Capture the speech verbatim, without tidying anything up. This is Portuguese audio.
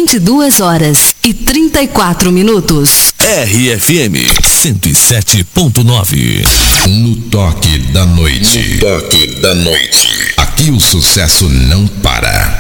vinte e duas horas e trinta e quatro minutos. R F M cento e sete ponto nove. No toque da noite. No toque da noite. Aqui o sucesso não para.